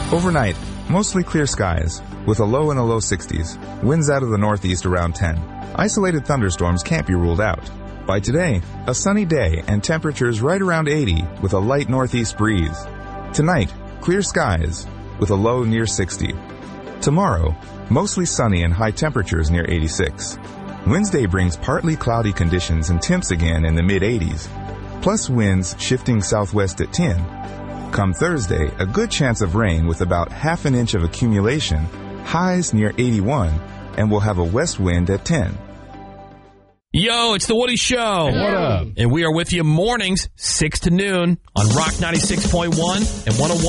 Overnight, mostly clear skies, with a low in the low 60s. Winds out of the northeast around 10. Isolated thunderstorms can't be ruled out. By today, a sunny day and temperatures right around 80 with a light northeast breeze. Tonight, clear skies with a low near 60. Tomorrow, mostly sunny and high temperatures near 86. Wednesday brings partly cloudy conditions and temps again in the mid-80s, plus winds shifting southwest at 10. Come Thursday, a good chance of rain with about half an inch of accumulation, highs near 81, and we'll have a west wind at 10. Yo, it's the Woody Show. Hey. What up? And we are with you mornings, 6 to noon on Rock 96.1 and 101.